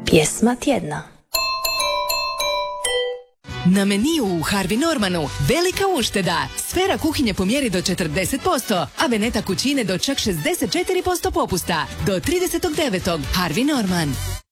Pjesma tjedna. Na meniju u Harvey Normanu velika ušteda. Sfera kuhinje po mjeri do 40%, a Veneta kućine do čak 64% popusta. Do 30.9. Harvey Norman.